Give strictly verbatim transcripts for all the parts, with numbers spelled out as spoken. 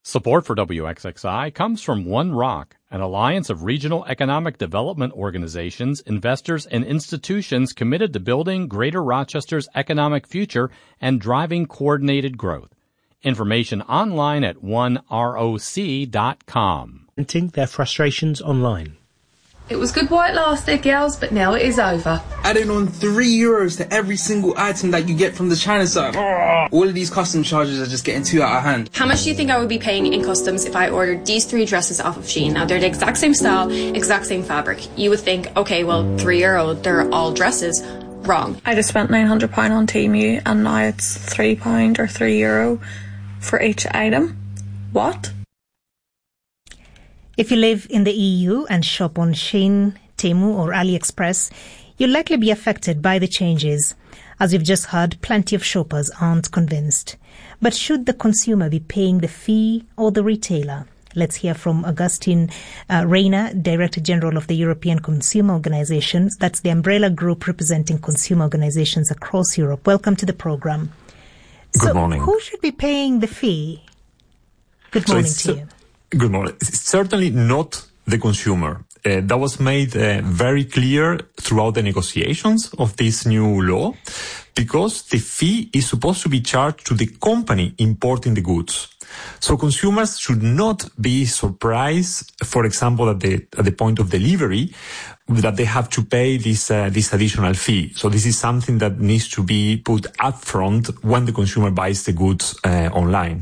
Support for W X X I comes from One Rock, an alliance of regional economic development organizations, investors, and institutions committed to building Greater Rochester's economic future and driving coordinated growth. Information online at one roc dot com. Venting their frustrations online. It was good while it lasted, girls, but now it is over. Adding on three euros to every single item that you get from the China side. Oh, all of these custom charges are just getting too out of hand. How much do you think I would be paying in customs if I ordered these three dresses off of Shein? Now, they're the exact same style, exact same fabric. You would think, okay, well, three euro, they're all dresses. Wrong. I just spent nine hundred pounds on Temu, and now it's three pounds or three euro for each item. What? If you live in the E U and shop on Shein, Temu or AliExpress, you'll likely be affected by the changes. As you've just heard, plenty of shoppers aren't convinced. But should the consumer be paying the fee or the retailer? Let's hear from Augustine uh, Reyna, Director General of the European Consumer Organization. That's the umbrella group representing consumer organizations across Europe. Welcome to the program. Good so morning. Who should be paying the fee? Good morning so to you. Good morning. It's certainly not the consumer. Uh, that was made uh, very clear throughout the negotiations of this new law, because the fee is supposed to be charged to the company importing the goods. So consumers should not be surprised, for example, at the at the point of delivery, that they have to pay this uh, this additional fee. So this is something that needs to be put upfront when the consumer buys the goods uh, online.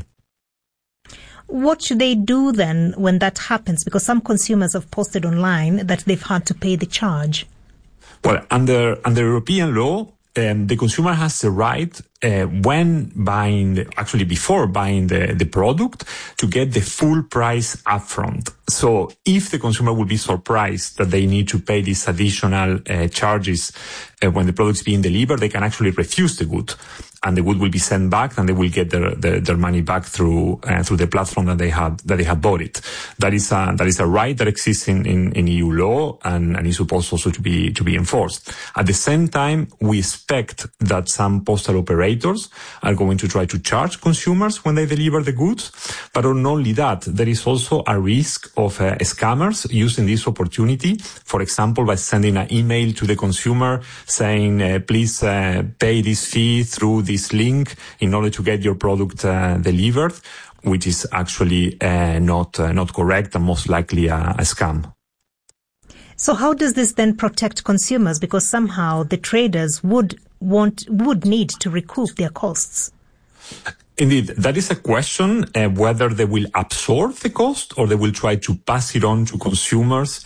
What should they do then when that happens? Because some consumers have posted online that they've had to pay the charge. Well, under under European law, um, the consumer has the right, uh, when buying, the, actually before buying the, the product, to get the full price upfront. So if the consumer will be surprised that they need to pay these additional uh, charges uh, when the product is being delivered, they can actually refuse the good. And the good will be sent back, and they will get their their, their money back through uh, through the platform that they had that they had bought it. That is a that is a right that exists in, in, in E U law, and, and is supposed also to be to be enforced. At the same time, we expect that some postal operators are going to try to charge consumers when they deliver the goods. But not only that, there is also a risk of uh, scammers using this opportunity. For example, by sending an email to the consumer saying, uh, "Please uh, pay this fee through this link in order to get your product uh, delivered," which is actually uh, not uh, not correct and most likely a, a scam. So how does this then protect consumers? Because somehow the traders would want would need to recoup their costs. Indeed, that is a question uh, whether they will absorb the cost or they will try to pass it on to consumers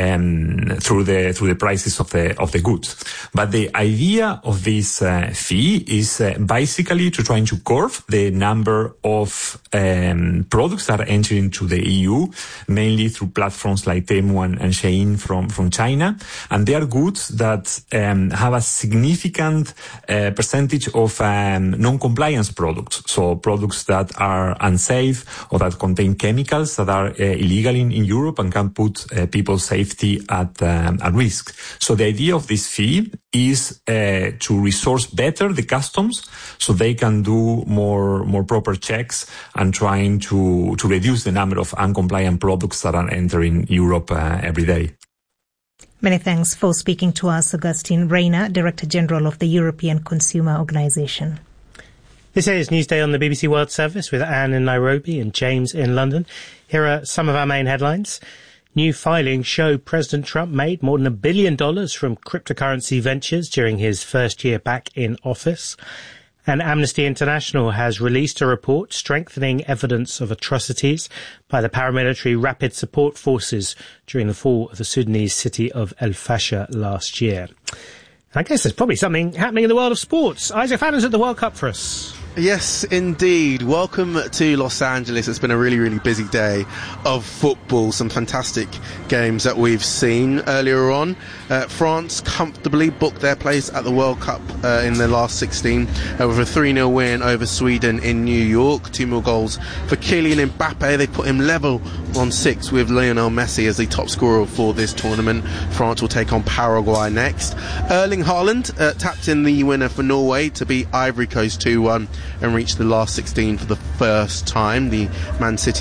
um, through the through the prices of the of the goods. But the idea of this uh, fee is uh, basically to try to curb the number of um, products that are entering into the E U, mainly through platforms like Temu and, and Shein from from China, and they are goods that um, have a significant uh, percentage of um, non-compliance products. So So products that are unsafe or that contain chemicals that are uh, illegal in, in Europe and can put uh, people's safety at, um, at risk. So the idea of this fee is uh, to resource better the customs so they can do more more proper checks and trying to, to reduce the number of uncompliant products that are entering Europe uh, every day. Many thanks for speaking to us, Augustine Reyna, Director General of the European Consumer Organization. This is Newsday on the B B C World Service with Anne in Nairobi and James in London. Here are some of our main headlines. New filings show President Trump made more than a billion dollars from cryptocurrency ventures during his first year back in office. And Amnesty International has released a report strengthening evidence of atrocities by the paramilitary Rapid Support Forces during the fall of the Sudanese city of El Fasher last year. I guess there's probably something happening in the world of sports. Isaac Fannon's at the World Cup for us. Yes, indeed. Welcome to Los Angeles. It's been a really, really busy day of football. Some fantastic games that we've seen earlier on. Uh, France comfortably booked their place at the World Cup uh, in the last sixteen uh, with a three nil win over Sweden in New York. Two more goals for Kylian Mbappe. They put him level on six with Lionel Messi as the top scorer for this tournament. France will take on Paraguay next. Erling Haaland uh, tapped in the winner for Norway to beat Ivory Coast two one and reached the last sixteen for the first time. The Man City